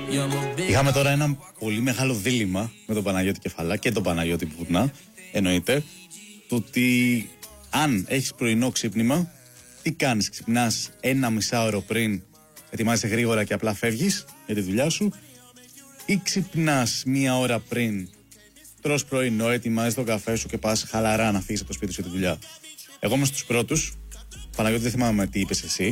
Είχαμε τώρα ένα πολύ μεγάλο δίλημμα με τον Παναγιώτη Κεφαλά και τον Παναγιώτη Βουνά, εννοείται, το ότι αν έχεις πρωινό ξύπνημα, τι κάνεις, ξυπνάς 1,5 ώρα πριν, ετοιμάζεσαι γρήγορα και απλά φεύγεις για τη δουλειά σου, ή ξυπνάς 1 ώρα πριν, τρως πρωινό, ετοιμάζεις τον καφέ σου και πας χαλαρά να φύγεις από το σπίτι σου για τη δουλειά. Εγώ είμαι στους πρώτους. Παναγιώτη, δεν θυμάμαι τι είπες εσύ.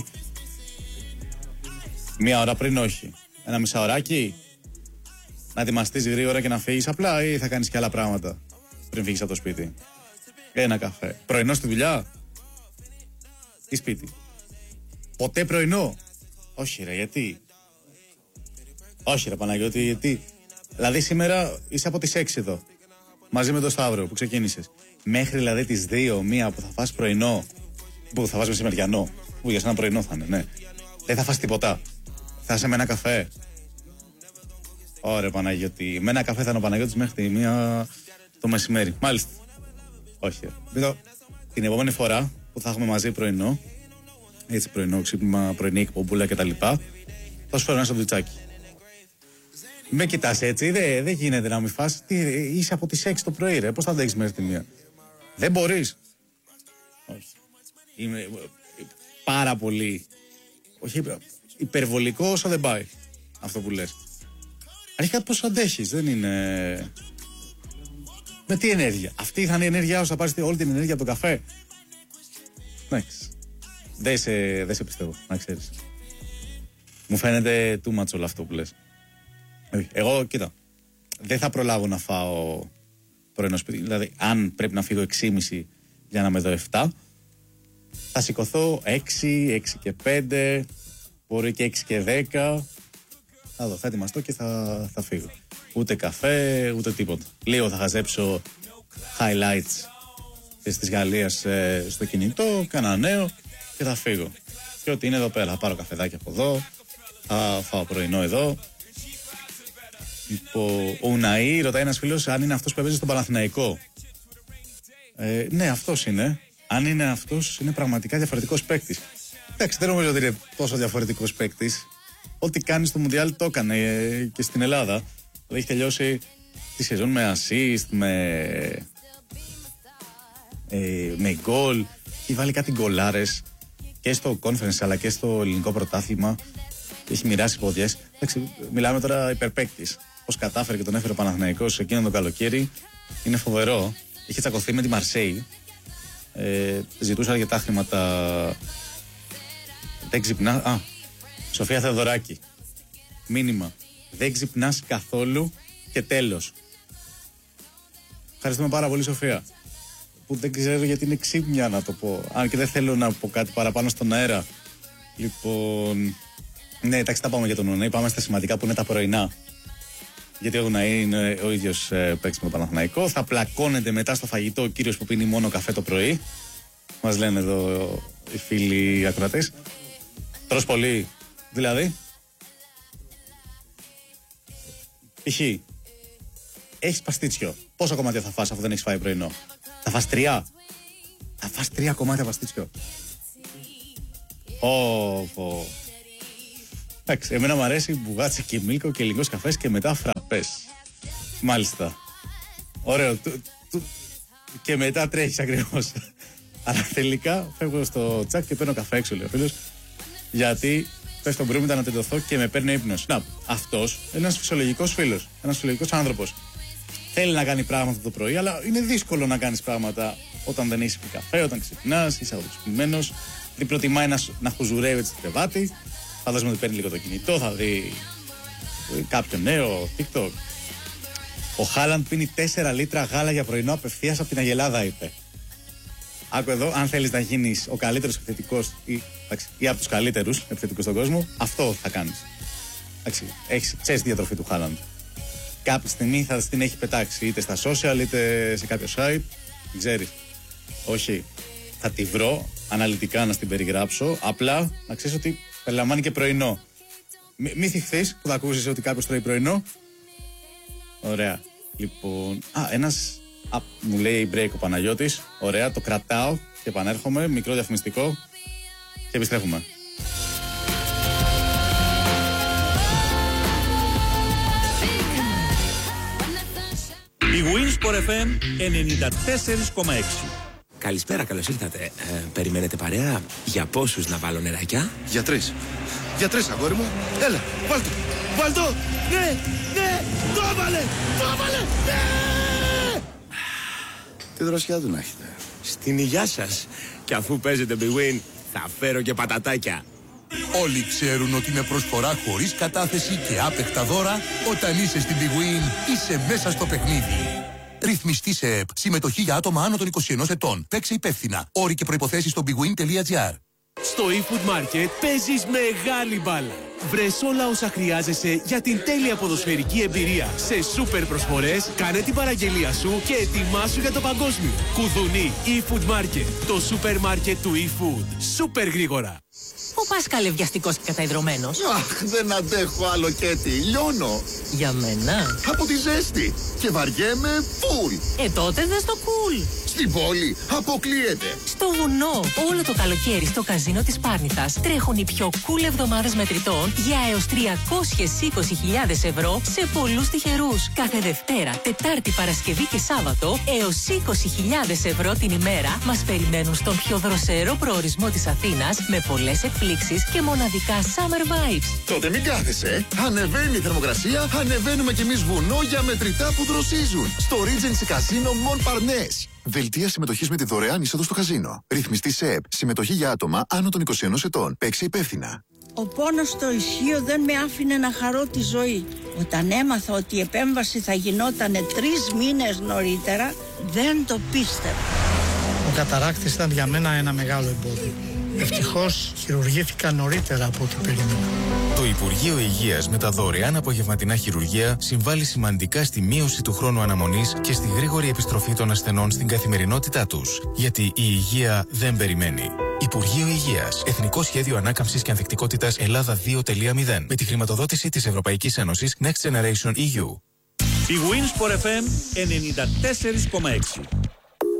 1 ώρα πριν, όχι. 1,5 ωράκι. Να ετοιμαστείς γρήγορα και να φύγεις απλά, ή θα κάνεις και άλλα πράγματα πριν φύγεις από το σπίτι. Ένα καφέ. Πρωινό στη δουλειά ή σπίτι. Ποτέ πρωινό. Όχι ρε, γιατί. Όχι ρε Παναγιώτη, γιατί. Δηλαδή σήμερα είσαι από τις 6 εδώ, μαζί με τον Σταύρο που ξεκίνησες. Μέχρι δηλαδή τις 2-1 που θα φας πρωινό, που θα φας μεσημεριανό, που για σένα πρωινό θα είναι, ναι. Δεν θα φας τίποτα. Θα είσαι με ένα καφέ. Ωραία Παναγιώτη. Με ένα καφέ θα είναι ο Παναγιώτης μέχρι τη 1 το μεσημέρι. Μάλιστα. Όχι. Την επόμενη φορά που θα έχουμε μαζί πρωινό, έτσι πρωινό ξύπνημα, πρωινή εκπομπούλα κτλ., θα σου φέρω ένα σαντουιτσάκι. Με κοιτάς έτσι, δεν γίνεται να μην φας. Είσαι από τις 6 το πρωί, ρε. Πώς θα αντέξεις μέχρι τη 1? Δεν μπορείς. Όχι. Είμαι πάρα πολύ. Όχι, υπερβολικό όσο δεν πάει αυτό που λες. Αρχικά πώς αντέχεις, δεν είναι. Με τι ενέργεια. Αυτή θα είναι η ενέργειά σου, θα πάρεις όλη την ενέργεια από τον καφέ. Εντάξει. Δεν σε πιστεύω, να ξέρεις. Μου φαίνεται too much όλο αυτό που λες. Εγώ, κοίτα, δεν θα προλάβω να φάω πρωινό σπίτι. Δηλαδή, αν πρέπει να φύγω 6,5 για να με δω 7, θα σηκωθώ 6 και 5, μπορεί και 6 και 10. Θα δω, θα ετοιμαστώ και θα φύγω. Ούτε καφέ, ούτε τίποτα. Λίγο θα χαζέψω highlights της Γαλλίας στο κινητό, κάνα νέο και θα φύγω. Και ό,τι είναι εδώ πέρα, θα πάρω καφεδάκι από εδώ, θα φάω πρωινό εδώ. Ο Ουναή ρωτάει ένας φίλος αν είναι αυτός που έπαιζε στον Παναθηναϊκό. Ναι, αυτός είναι. Αν είναι αυτός, είναι πραγματικά διαφορετικός παίκτης. Εντάξει, δεν νομίζω ότι είναι τόσο διαφορετικός παίκτης. Ό,τι κάνει στο Μουντιάλ το έκανε και στην Ελλάδα. Δηλαδή έχει τελειώσει τη σεζόν με assist, με γκολ. Έχει βάλει κάτι γκολάρες και στο conference αλλά και στο ελληνικό πρωτάθλημα. Έχει μοιράσει ποδιές. Εντάξει, μιλάμε τώρα υπερπαίκτης. Πώς κατάφερε και τον έφερε ο Παναθηναϊκός εκείνο το καλοκαίρι είναι φοβερό. Είχε τσακωθεί με τη Μαρσέη. Ζητούσε αρκετά χρήματα. Δεν ξυπνά. Σοφία Θεοδωράκη. Μήνυμα. Δεν ξυπνάς καθόλου και τέλος. Ευχαριστούμε πάρα πολύ, Σοφία. Που δεν ξέρω γιατί είναι ξύπνια να το πω. Αν και δεν θέλω να πω κάτι παραπάνω στον αέρα. Λοιπόν. Ναι, εντάξει, τα πάμε για τον Ουναή. Πάμε στα σημαντικά που είναι τα πρωινά. Γιατί ο Ουναή είναι ο ίδιος παίκτης με τον Παναθηναϊκό. Θα πλακώνεται μετά στο φαγητό ο κύριος που πίνει μόνο καφέ το πρωί. Μας λένε εδώ οι φίλοι ακροατές. Τρως πολύ, δηλαδή. Π.χ. έχεις παστίτσιο. Πόσα κομμάτια θα φας αφού δεν έχεις φάει πρωινό? Θα φας 3. Θα φας 3 κομμάτια παστίτσιο. Εντάξει, εμένα μου αρέσει μπουγάτσα και μίλκο και λιγός καφές και μετά φραπές. Μάλιστα. Ωραίο. Και μετά τρέχεις ακριβώς. Αλλά τελικά φεύγω στο τσακ και παίρνω καφέ έξω, λέει ο φίλος. Γιατί πες στον Μπρούμητα να τεντωθώ και με παίρνει ύπνος. Να, αυτός είναι ένας φυσιολογικός φίλος. Ένας φυσιολογικός άνθρωπος. Θέλει να κάνει πράγματα το πρωί, αλλά είναι δύσκολο να κάνεις πράγματα όταν δεν έχεις πει καφέ, όταν ξυπνάς, είσαι αγωτισμένος. Δεν προτιμάει να χουζουρεύει έτσι το κρεβάτι. Φαντάζομαι ότι παίρνει λίγο το κινητό, θα δει κάποιο νέο TikTok. Ο Χάλαντ πίνει 4 λίτρα γάλα για πρωινό απευθείας από την Αγελάδα, είπε. Άκου εδώ, αν θέλεις να γίνεις ο καλύτερος επιθετικός ή από τους καλύτερους επιθετικούς στον κόσμο, αυτό θα κάνεις. Ξέρεις τη διατροφή του Χάλαντ. Κάποια στιγμή θα την έχει πετάξει είτε στα social είτε σε κάποιο site. Δεν ξέρεις. Όχι. Θα τη βρω αναλυτικά να την περιγράψω. Απλά να ξέρεις ότι περιλαμβάνει και πρωινό. Μη θυχθείς που θα ακούσεις ότι κάποιος τρώει πρωινό. Ωραία. Λοιπόν. Μου λέει break ο Παναγιώτης. Ωραία, το κρατάω και επανέρχομαι. Μικρό διαφημιστικό και επιστρέφουμε. Sport FM 94,6. Καλησπέρα, καλώς ήρθατε. Περιμένετε παρέα? Για πόσους να βάλω νεράκια? Για 3. Για 3, αγόρι μου. Έλα, βάλτο. Βάλτο. Ναι, ναι. Το έβαλε. Το έβαλε. Ναι. Τι δροσιά του να έχετε. Στην υγειά σας. Και αφού παίζετε Big Win, θα φέρω και πατατάκια. Όλοι ξέρουν ότι με προσφορά χωρίς κατάθεση και άπεχτα δώρα, όταν είσαι στην Big Win, είσαι μέσα στο παιχνίδι. Ρυθμιστή σε ΕΠ. Συμμετοχή για άτομα άνω των 21 ετών. Παίξε υπεύθυνα. Όροι και προϋποθέσεις στο bigwin.gr. Στο eFood Market παίζεις μεγάλη μπάλα. Βρες όλα όσα χρειάζεσαι για την τέλεια ποδοσφαιρική εμπειρία. Σε σούπερ προσφορές, κάνε την παραγγελία σου και ετοιμάσου για το παγκόσμιο. Κουδουνί eFood Market. Το σούπερ μάρκετ του eFood. Σούπερ γρήγορα. Πού πας καλέ βιαστικός και καταϊδρωμένος? Αχ, δεν αντέχω άλλο Κέτι. Λιώνω. Για μένα? Από τη ζέστη. Και βαριέμαι φουλ. Τότε δες το cool. Στην πόλη αποκλείεται. Στο βουνό. Όλο το καλοκαίρι στο καζίνο της Πάρνηθας τρέχουν οι πιο cool εβδομάδες μετρητών για έως 320.000 ευρώ σε πολλούς τυχερούς. Κάθε Δευτέρα, Τετάρτη, Παρασκευή και Σάββατο έως 20.000 ευρώ την ημέρα μας περιμένουν στον πιο δροσερό προορισμό της Αθήνας με πολλές εκπλήξεις και μοναδικά summer vibes. Τότε μην κάθεσαι. Ανεβαίνει η θερμοκρασία, ανεβαίνουμε κι εμείς βουνό για μετρητά που δροσίζουν. Στο Regency Casino Montparnasse. Δελτία συμμετοχής με τη δωρεάν είσοδο στο καζίνο. Ρυθμιστή σε ΕΠ. Συμμετοχή για άτομα άνω των 21 ετών. Παίξε υπεύθυνα. Ο πόνος στο ισχύο δεν με άφηνε να χαρώ τη ζωή. Όταν έμαθα ότι η επέμβαση θα γινόταν 3 μήνες νωρίτερα, δεν το πίστευα. Ο καταράκτης ήταν για μένα ένα μεγάλο εμπόδιο. Ευτυχώς χειρουργήθηκα νωρίτερα από ό,τι περίμενα. Το Υπουργείο Υγείας με τα δωρεάν απογευματινά χειρουργία συμβάλλει σημαντικά στη μείωση του χρόνου αναμονής και στη γρήγορη επιστροφή των ασθενών στην καθημερινότητά τους. Γιατί η υγεία δεν περιμένει. Υπουργείο Υγείας. Εθνικό Σχέδιο Ανάκαμψης και Ανθεκτικότητας Ελλάδα 2.0. Με τη χρηματοδότηση της Ευρωπαϊκής Ένωσης Next Generation EU. Big Win Sport FM 94,6.